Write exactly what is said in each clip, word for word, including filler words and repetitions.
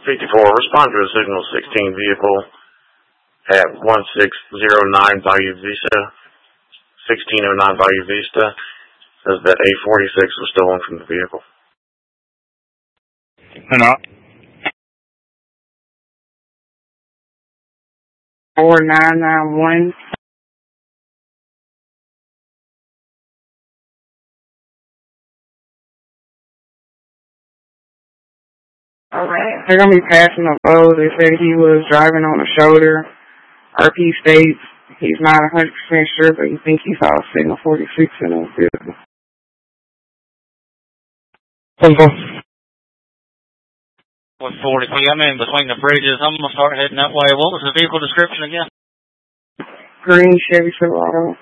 fifty-four, respond to a signal sixteen vehicle at one six zero nine Bayou Vista, sixteen oh nine Bayou Vista, says that A forty-six was stolen from the vehicle. And up. four nine nine one. Alright. They're going to be passing a road. They said he was driving on a shoulder. R P states he's not one hundred percent sure, but he thinks he saw a signal forty-six in his vehicle. one forty P, I'm in between the bridges. I'm going to start heading that way. What was the vehicle description again? Green Chevy Silverado.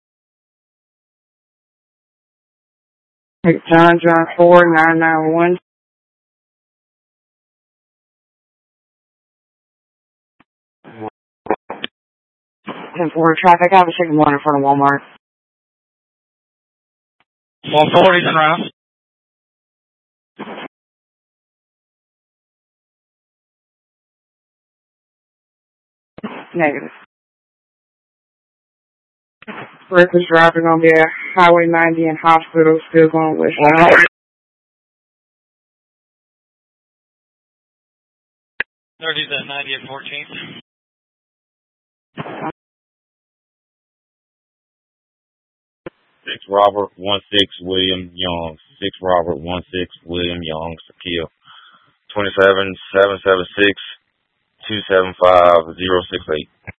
John John four nine nine one. ten four traffic. I have a second one in front of Walmart. one forty around. Negative. Reckless driver going to be at Highway ninety in hospital, still going west. thirty to ninety at fourteenth. Six Robert one six William Young. Six Robert one six William Young. Sakil. Twenty seven seven seven six two seven five zero six eight.